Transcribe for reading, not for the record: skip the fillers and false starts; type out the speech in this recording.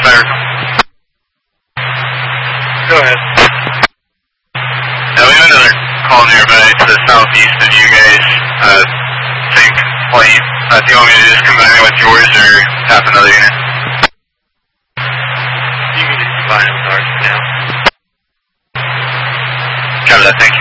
fire. Go ahead. Yeah, we have another call nearby to the southeast of you guys. Same complaint. Do you want me to just combine it with yours or tap another unit? You can just combine it with ours now. Copy that, thank you.